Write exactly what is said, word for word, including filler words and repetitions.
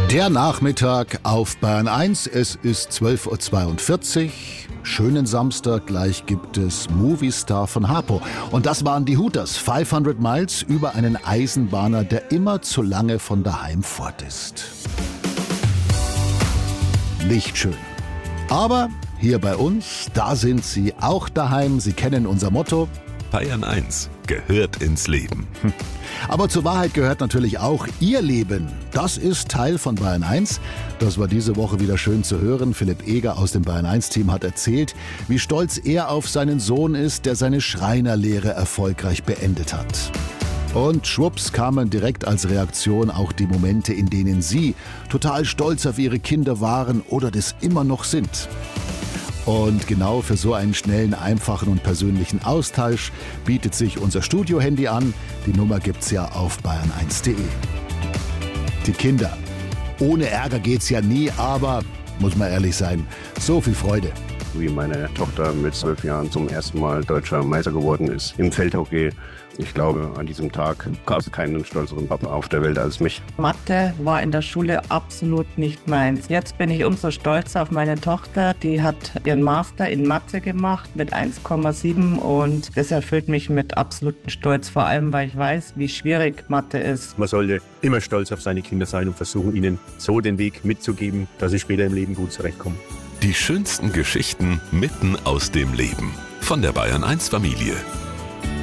Der Nachmittag auf Bayern eins, es ist zwölf Uhr zweiundvierzig. Schönen Samstag, gleich gibt es Movistar von Harpo. Und das waren die Hooters, fünfhundert Miles über einen Eisenbahner, der immer zu lange von daheim fort ist. Nicht schön. Aber hier bei uns, da sind Sie auch daheim. Sie kennen unser Motto. Bayern eins gehört ins Leben. Aber zur Wahrheit gehört natürlich auch Ihr Leben. Das ist Teil von Bayern eins. Das war diese Woche wieder schön zu hören. Philipp Eger aus dem Bayern eins Team hat erzählt, wie stolz er auf seinen Sohn ist, der seine Schreinerlehre erfolgreich beendet hat. Und schwupps kamen direkt als Reaktion auch die Momente, in denen Sie total stolz auf Ihre Kinder waren oder das immer noch sind. Und genau für so einen schnellen, einfachen und persönlichen Austausch bietet sich unser Studio-Handy an. Die Nummer gibt's ja auf bayern eins punkt de. Die Kinder. Ohne Ärger geht's ja nie, aber, muss man ehrlich sein, so viel Freude. Wie meine Tochter mit zwölf Jahren zum ersten Mal deutscher Meister geworden ist im Feldhockey. Ich glaube, an diesem Tag gab es keinen stolzeren Papa auf der Welt als mich. Mathe war in der Schule absolut nicht meins. Jetzt bin ich umso stolzer auf meine Tochter. Die hat ihren Master in Mathe gemacht mit eins Komma sieben und das erfüllt mich mit absolutem Stolz. Vor allem, weil ich weiß, wie schwierig Mathe ist. Man sollte immer stolz auf seine Kinder sein und versuchen, ihnen so den Weg mitzugeben, dass sie später im Leben gut zurechtkommen. Die schönsten Geschichten mitten aus dem Leben von der Bayern eins Familie.